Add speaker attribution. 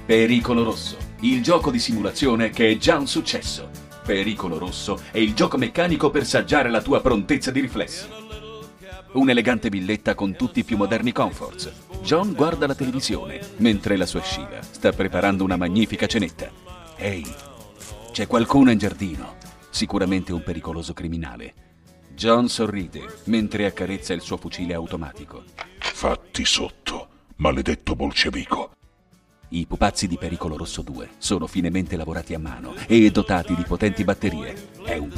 Speaker 1: Pericolo Rosso, il gioco di simulazione che è già un successo. Pericolo Rosso è il gioco meccanico per saggiare la tua prontezza di riflessi. Un'elegante villetta con tutti i più moderni comforts. John guarda la televisione, mentre la sua Sheila sta preparando una magnifica cenetta. Ehi, c'è qualcuno in giardino, sicuramente un pericoloso criminale. John sorride mentre accarezza il suo fucile automatico.
Speaker 2: Fatti sotto, maledetto bolscevico.
Speaker 1: I pupazzi di Pericolo Rosso 2 sono finemente lavorati a mano e dotati di potenti batterie. È un